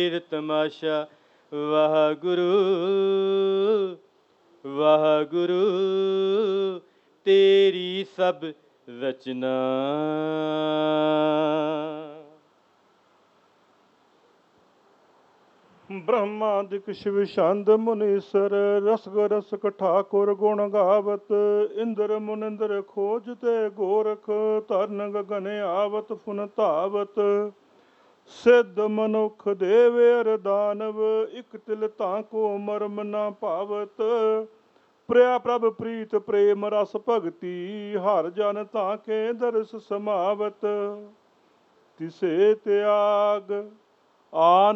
ਤਮਾਸ਼ਾ ਵਾਹਿਗੁਰੂ ਵਾਹਿਗੁਰੂ ਤੇਰੀ ਸਭ ਰਚਨਾ। ब्रह्मादिक शिव छंद मुनीसर रसग ठाकुर गुण गावत। इंद्र मुनिंद्र खोजते गोरख धरन गगन आवत फुन धावत। सिद्ध मनुख देव अर दानव इक तिल ताको मरम न पावत। प्रिया प्रभ प्रीत प्रेम रस भगति हर जन ताके दरस समावत। तिसे त्याग आन